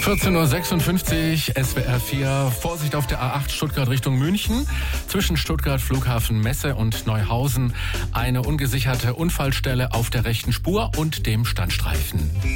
14.56 Uhr, SWR 4. Vorsicht auf der A8 Stuttgart Richtung München. Zwischen Stuttgart Flughafen Messe und Neuhausen eine ungesicherte Unfallstelle auf der rechten Spur und dem Standstreifen.